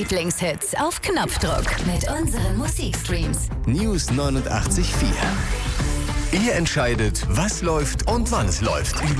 Lieblingshits auf Knopfdruck mit unseren Musikstreams. News 89.4. Ihr entscheidet, was läuft und wann es läuft.